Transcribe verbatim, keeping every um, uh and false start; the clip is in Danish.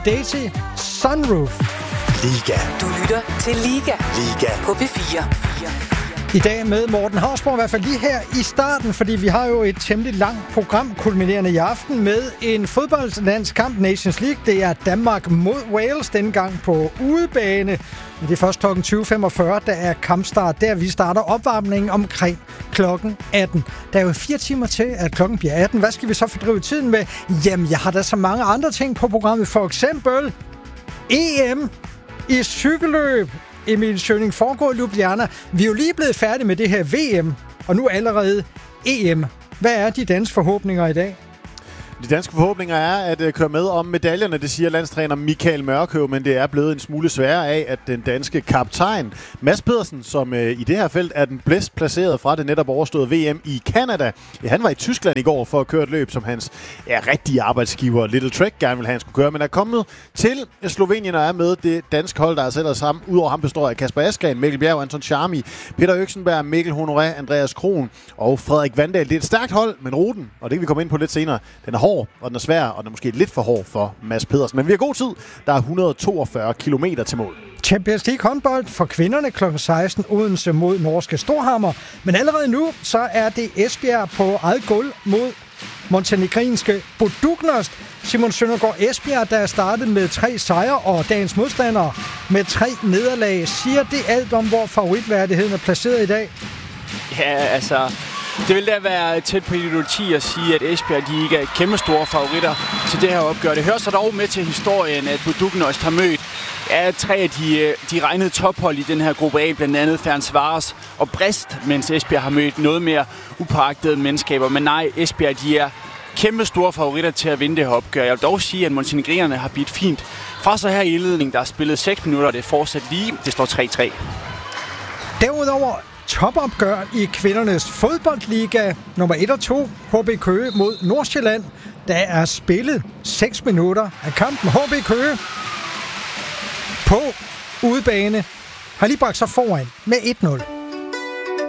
Daisy Sunroof. Liga. Du lytter til Liga. Liga. På P fire. I dag med Morten Hausborg, i hvert fald lige her i starten, fordi vi har jo et temmelig langt program kulminerende i aften med en fodboldlandskamp, Nations League. Det er Danmark mod Wales, denne gang på udebane. Men det er først klokken tyve femogfyrre, der er kampstart, der vi starter opvarmningen omkring klokken atten. Der er jo fire timer til, at klokken bliver atten. Hvad skal vi så fordrive tiden med? Jamen, jeg har da så mange andre ting på programmet. For eksempel E M i cykelløb. Emil Schøning foregår i Ljubljana. Vi er jo lige blevet færdige med det her V M, og nu allerede E M. Hvad er de danske forhåbninger i dag? De danske forhåbninger er at uh, køre med om medaljerne, det siger landstræner Michael Mørkøv, men det er blevet en smule sværere af, at den danske kaptajn Mads Pedersen, som uh, i det her felt er den bedst placeret fra det netop overståede V M i Canada. Ja, han var i Tyskland i går for at køre et løb, som hans ja, rigtige arbejdsgiver Little Trek gerne ville have, han skulle køre, men er kommet til Slovenien og er med det danske hold, der er sætter sammen. Udover ham består af Kasper Askren, Mikkel Bjerg, Anton Charmi, Peter Øksenberg, Mikkel Honoré, Andreas Kron og Frederik Vandal. Det er et stærkt hold, men ruten, og det kan vi komme ind på lidt senere, den er hård, og den er svær, og den er måske lidt for hård for Mads Pedersen. Men vi har god tid. Der er et hundrede og toogfyrre kilometer til mål. Champions League håndbold for kvinderne klokken seksten, Odense mod norske Storhamar. Men allerede nu, så er det Esbjerg på eget gulv mod montenegrinske Buduknost. Simon Søndergaard, Esbjerg, der er startet med tre sejre, og dagens modstandere med tre nederlag. Siger det alt om, hvor favoritværdigheden er placeret i dag? Ja, altså... Det vil da være tæt på idioti at sige, at Esbjerg de ikke er kæmpe store favoritter til det her opgør. Det hører så dog med til historien, at Buduknost har mødt ja, tre af de, de regnede tophold i den her gruppe A, blandt andet Ferencvaros og Brest, mens Esbjerg har mødt noget mere upåagtede mandskaber. Men nej, Esbjerg de er kæmpe store favoritter til at vinde det her opgør. Jeg vil dog sige, at montenegrinerne har bidt fint fra sig her i indledningen. Der er spillet seks minutter, og det er fortsat lige. Det står tre tre. Derudover topopgør i kvindernes fodboldliga nummer et og to, H B Køge mod Nordsjælland. Der er spillet seks minutter af kampen. H B Køge på udebane har lige bragt sig foran med et nul.